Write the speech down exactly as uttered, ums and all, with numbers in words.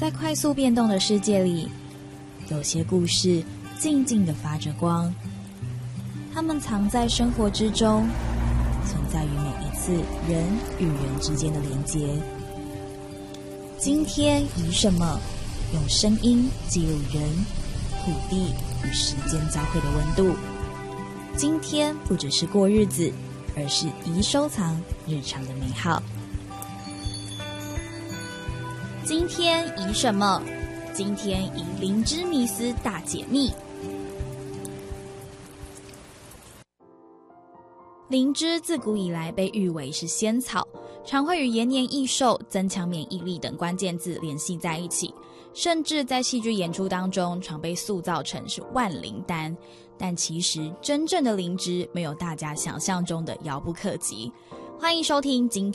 在快速变动的世界里，有些故事静静地发着光，它们藏在生活之中，存在于每一次人与人之间的连结。今天以什么用声音记录人、土地与时间交汇的温度？今天不只是过日子，而是宜收藏日常的美好。今天宜什么？今天宜灵芝迷思大解密。灵芝自古以来被誉为是仙草，常会与延年益寿、增强免疫力等关键字联系在一起，甚至在戏剧演出当中常被塑造成是万灵丹。但其实真正的灵芝没有大家想象中的遥不可及。欢迎收听今天